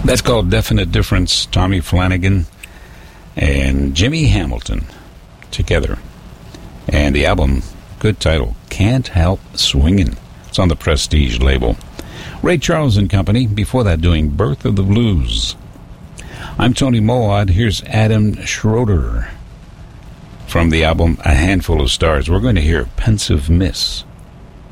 That's called Definite Difference. Tommy Flanagan and Jimmy Hamilton together. And the album, good title, Can't Help Swingin'. It's on the Prestige label. Ray Charles and Company, before that doing Birth of the Blues. I'm Tony Moad. Here's Adam Schroeder from the album A Handful of Stars. We're going to hear Pensive Miss.